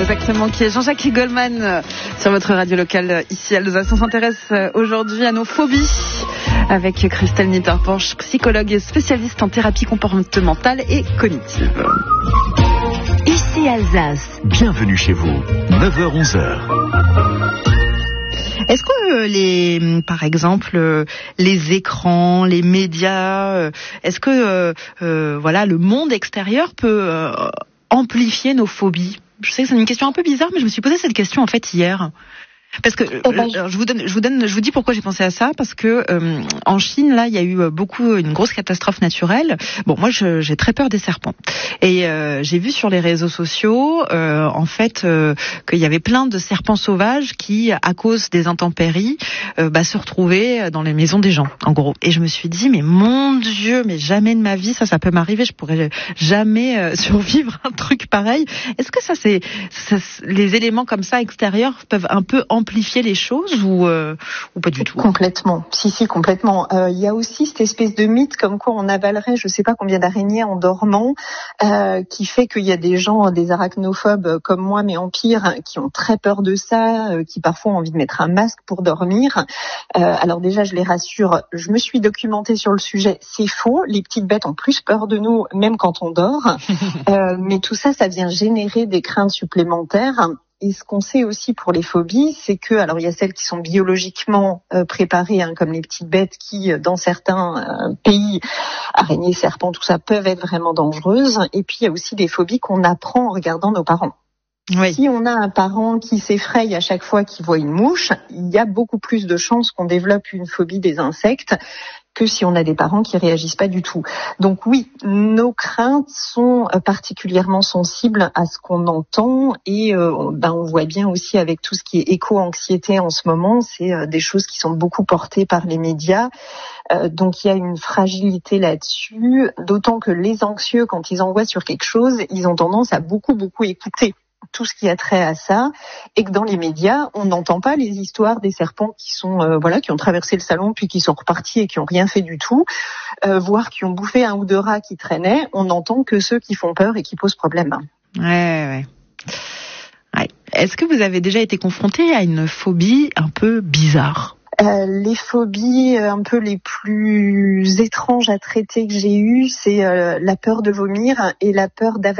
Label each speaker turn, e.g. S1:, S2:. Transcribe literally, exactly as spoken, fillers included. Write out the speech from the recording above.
S1: exactement, qui est Jean-Jacques Goldman euh, sur votre radio locale euh, ici à Lausanne. On s'intéresse euh, aujourd'hui à nos phobies avec Christelle Nitterporch, psychologue et spécialiste en thérapie comportementale et cognitive.
S2: Ici Alsace.
S3: Bienvenue chez vous, neuf heures onze heures.
S4: Est-ce que euh, les, par exemple, euh, les écrans, les médias, euh, est-ce que euh, euh, voilà, le monde extérieur peut euh, amplifier nos phobies? Je sais que c'est une question un peu bizarre, mais je me suis posé cette question en fait hier. Parce que
S5: eh ben,
S4: je, je vous donne, je vous donne, je vous dis pourquoi j'ai pensé à ça, parce que euh, en Chine là, il y a eu beaucoup une grosse catastrophe naturelle. Bon, moi, je, j'ai très peur des serpents, et euh, j'ai vu sur les réseaux sociaux, euh, en fait, euh, qu'il y avait plein de serpents sauvages qui, à cause des intempéries, euh, bah, se retrouvaient dans les maisons des gens, en gros. Et je me suis dit, mais mon Dieu, mais jamais de ma vie, ça, ça peut m'arriver. Je pourrais jamais euh, survivre à un truc pareil. Est-ce que ça, c'est, ça, les éléments comme ça extérieurs peuvent un peu amplifier les choses ou euh, ou pas du tout?
S5: Complètement. Si, si, complètement. Il euh, y a aussi cette espèce de mythe comme quoi on avalerait je sais pas combien d'araignées en dormant, euh, qui fait qu'il y a des gens, des arachnophobes comme moi, mais en pire, qui ont très peur de ça, euh, qui parfois ont envie de mettre un masque pour dormir. Euh, alors déjà, je les rassure, je me suis documentée sur le sujet, c'est faux. Les petites bêtes ont plus peur de nous, même quand on dort. euh, mais tout ça, ça vient générer des craintes supplémentaires. Et ce qu'on sait aussi pour les phobies, c'est que, alors il y a celles qui sont biologiquement euh, préparées, hein, comme les petites bêtes qui, dans certains euh, pays, araignées, serpents, tout ça, peuvent être vraiment dangereuses. Et puis il y a aussi des phobies qu'on apprend en regardant nos parents. Oui. Si on a un parent qui s'effraie à chaque fois qu'il voit une mouche, il y a beaucoup plus de chances qu'on développe une phobie des insectes que si on a des parents qui réagissent pas du tout. Donc oui, nos craintes sont particulièrement sensibles à ce qu'on entend et euh, ben on voit bien aussi avec tout ce qui est éco-anxiété en ce moment, c'est euh, des choses qui sont beaucoup portées par les médias. Euh, donc il y a une fragilité là-dessus, d'autant que les anxieux, quand ils envoient sur quelque chose, ils ont tendance à beaucoup beaucoup écouter tout ce qui a trait à ça, et que dans les médias, on n'entend pas les histoires des serpents qui sont euh, voilà, qui ont traversé le salon puis qui sont repartis et qui ont rien fait du tout, euh, voire qui ont bouffé un ou deux rats qui traînaient. On n'entend que ceux qui font peur et qui posent problème.
S4: Ouais, ouais. Ouais. Est-ce que vous avez déjà été confronté à une phobie un peu bizarre?
S5: Euh, les phobies un peu les plus étranges à traiter que j'ai eues, c'est euh, la peur de vomir et la peur d'avaler.